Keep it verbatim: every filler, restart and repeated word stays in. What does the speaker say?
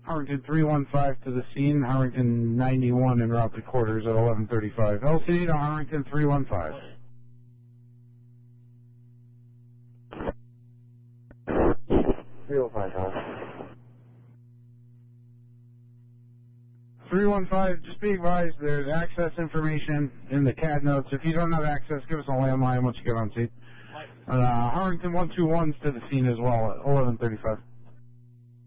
Harrington three one five to the scene, Harrington ninety-one en route to quarters at eleven thirty-five. L C D to Harrington three one five. three one five, huh? three one five, just be advised there's access information in the C A D notes. If you don't have access, give us a landline once you get on scene. Uh, Harrington one two one's to the scene as well at eleven thirty-five.